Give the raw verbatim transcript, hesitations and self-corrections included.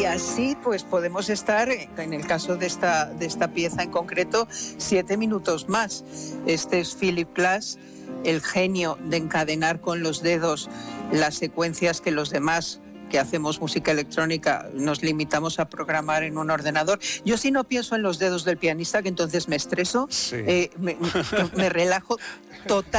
así pues podemos estar, en el caso de esta, de esta pieza en concreto, siete minutos más. Este es Philip Glass, el genio de encadenar con los dedos las secuencias que los demás que hacemos música electrónica nos limitamos a programar en un ordenador. Yo sí no pienso en los dedos del pianista, que entonces me estreso, Sí. eh, me, me relajo totalmente.